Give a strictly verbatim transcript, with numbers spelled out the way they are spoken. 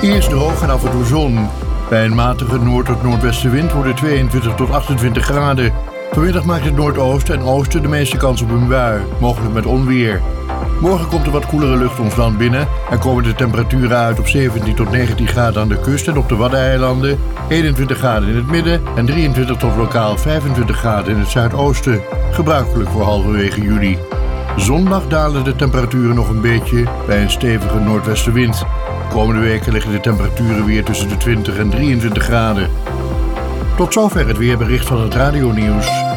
Eerst droog en af en toe zon. Bij een matige noord- tot noordwestenwind wordt het tweeëntwintig tot achtentwintig graden. Vanmiddag maakt het noordoosten en oosten de meeste kans op een bui, mogelijk met onweer. Morgen komt er wat koelere lucht ons land binnen en komen de temperaturen uit op zeventien tot negentien graden aan de kust en op de Waddeneilanden, eenentwintig graden in het midden en drieëntwintig tot lokaal vijfentwintig graden in het zuidoosten, gebruikelijk voor halverwege juli. Zondag dalen de temperaturen nog een beetje bij een stevige noordwestenwind. Komende weken liggen de temperaturen weer tussen de twintig en drieëntwintig graden. Tot zover het weerbericht van het radionieuws.